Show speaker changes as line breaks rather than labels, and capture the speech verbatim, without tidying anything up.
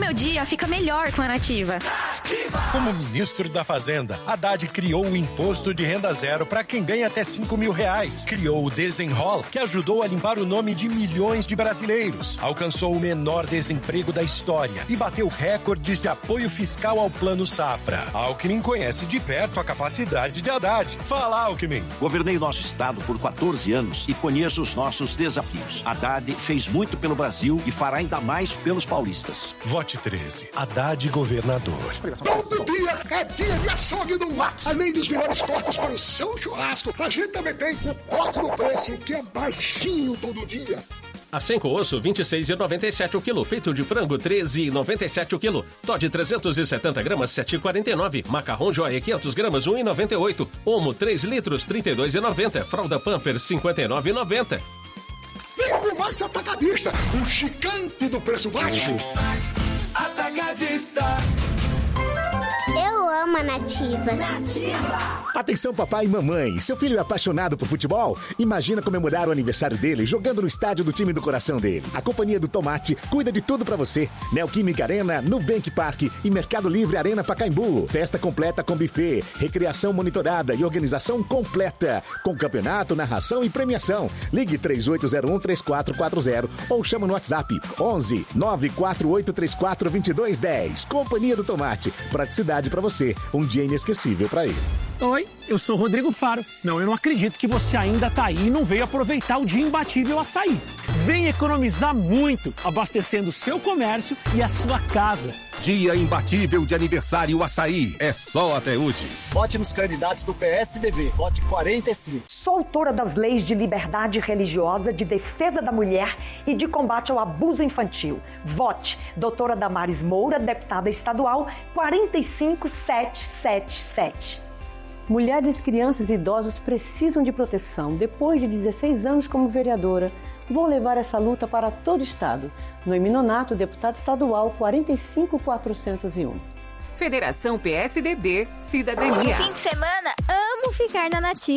meu dia fica melhor com a Nativa.
Como ministro da Fazenda, Haddad criou o Imposto de Renda Zero para quem ganha até cinco mil reais. Criou o Desenrola, que ajudou a limpar o nome de milhões de brasileiros. Alcançou o menor desemprego da história e bateu recordes de apoio fiscal ao Plano Safra. Alckmin conhece de perto a capacidade de Haddad. Fala, Alckmin.
Governei o nosso estado por quatorze anos e conheço os nossos desafios. Haddad fez muito pelo Brasil e fará ainda mais pelos paulistas.
Vote treze. Haddad governador.
Todo dia é dia de açougue do Max. Além dos melhores cortes para o seu churrasco, a gente também tem o corte do preço, que é baixinho todo dia.
Acenco osso, vinte e seis reais e noventa e sete o quilo. Peito de frango, treze reais e noventa e sete o quilo. Toddy trezentos e setenta gramas, sete reais e quarenta e nove. Macarrão Joia, quinhentas gramas, um real e noventa e oito. Omo, três litros, trinta e dois reais e noventa. Fralda Pampers, cinquenta e nove reais e noventa.
Vem pro Max Atacadista, um gigante do preço baixo. Max
Atacadista.
Eu amo a Nativa.
Nativa.
Atenção papai e mamãe, seu filho é apaixonado por futebol? Imagina comemorar o aniversário dele jogando no estádio do time do coração dele. A Companhia do Tomate cuida de tudo pra você. Neoquímica Arena, Nubank Park e Mercado Livre Arena Pacaembu. Festa completa com buffet, recreação monitorada e organização completa. Com campeonato, narração e premiação. Ligue três oito zero um, três quatro quatro zero ou chama no WhatsApp onze nove quatro oito três quatro dois dois um zero. Companhia do Tomate. Praticidade pra você. Um dia inesquecível pra ele.
Oi, eu sou Rodrigo Faro. Não, eu não acredito que você ainda tá aí e não veio aproveitar o Dia Imbatível Açaí. Vem economizar muito, abastecendo o seu comércio e a sua casa.
Dia Imbatível de Aniversário Açaí. É só até hoje.
Vote nos candidatos do P S D B. Vote quarenta e cinco.
Sou autora das leis de liberdade religiosa, de defesa da mulher e de combate ao abuso infantil. Vote doutora Damares Moura, deputada estadual, quarenta e cinco mil setecentos e setenta e sete.
Mulheres, crianças e idosos precisam de proteção. Depois de dezesseis anos como vereadora, vou levar essa luta para todo o estado. Noemi Nonato, deputado estadual, quarenta e cinco mil quatrocentos e um.
Federação P S D B, Cidadania.
Fim de semana, amo ficar na Nativa.